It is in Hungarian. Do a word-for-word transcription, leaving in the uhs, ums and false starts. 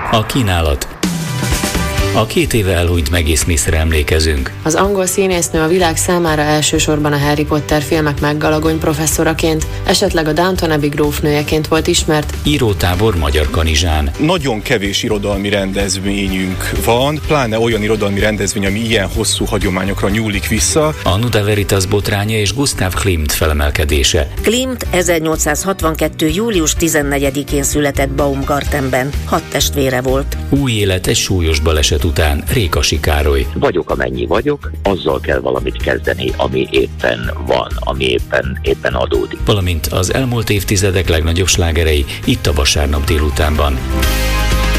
A kínálat. A két éve elhunyt Maggie Smithre emlékezünk. Az angol színésznő a világ számára elsősorban a Harry Potter filmek McGonagall professzoraként, esetleg a Downton Abbey grófnőjeként volt ismert. Írótábor Magyar Kanizsán. Nagyon kevés irodalmi rendezvényünk van, pláne olyan irodalmi rendezvény, ami ilyen hosszú hagyományokra nyúlik vissza. A Nuda Veritas botránya és Gustav Klimt felemelkedése. Klimt ezernyolcszázhatvankettő. július tizennegyedikén született Baumgartenben. Hat testvére volt. Új élet egy súlyos baleset után. Rékasi Károly. Vagyok, amennyi vagyok, azzal kell valamit kezdeni, ami éppen van, ami éppen, éppen adódik. Valamint az elmúlt évtizedek legnagyobb slágerei itt a vasárnap délutánban.